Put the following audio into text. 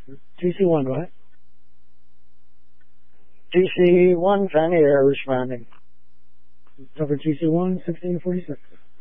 TC1, go ahead. TC1, Fanny Air responding. Over TC1, 1646.